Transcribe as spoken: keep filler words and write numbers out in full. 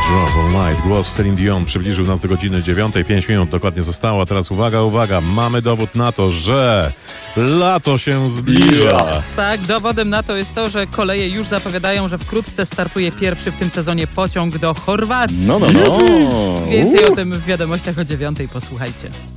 Drop All Night. Głos Celine Dion przybliżył nas do godziny dziewiątej. Pięć minut dokładnie zostało. A teraz uwaga, uwaga. Mamy dowód na to, że lato się zbliża. Tak, dowodem na to jest to, że koleje już zapowiadają, że wkrótce startuje pierwszy w tym sezonie pociąg do Chorwacji. No, no, no. Więcej o tym w wiadomościach o dziewiątej. Posłuchajcie.